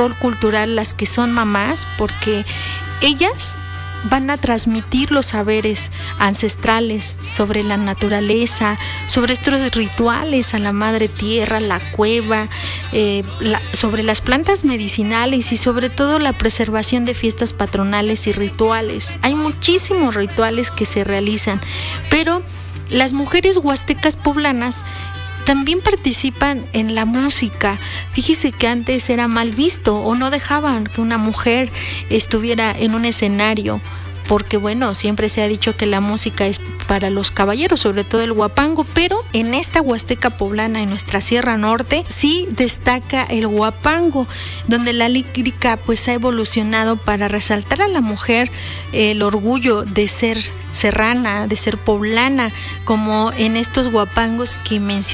rol cultural las que son mamás, porque ellas van a transmitir los saberes ancestrales sobre la naturaleza, sobre estos rituales a la madre tierra, la cueva, sobre las plantas medicinales y sobre todo la preservación de fiestas patronales y rituales. Hay muchísimos rituales que se realizan, pero las mujeres huastecas poblanas también participan en la música. Fíjese que antes era mal visto o no dejaban que una mujer estuviera en un escenario, porque bueno, siempre se ha dicho que la música es para los caballeros, sobre todo el huapango, pero en esta Huasteca poblana, en nuestra Sierra Norte, sí destaca el huapango, donde la lírica pues ha evolucionado para resaltar a la mujer el orgullo de ser serrana, de ser poblana, como en estos huapangos que mencioné